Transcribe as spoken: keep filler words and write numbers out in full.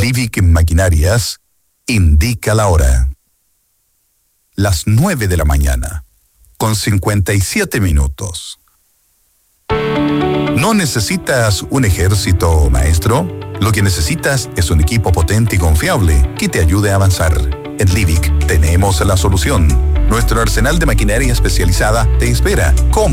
Livic Maquinarias indica la hora. Las nueve de la mañana, con cincuenta y siete minutos. ¿No necesitas un ejército, maestro? Lo que necesitas es un equipo potente y confiable que te ayude a avanzar. En Livic tenemos la solución. Nuestro arsenal de maquinaria especializada te espera. ¿Cómo?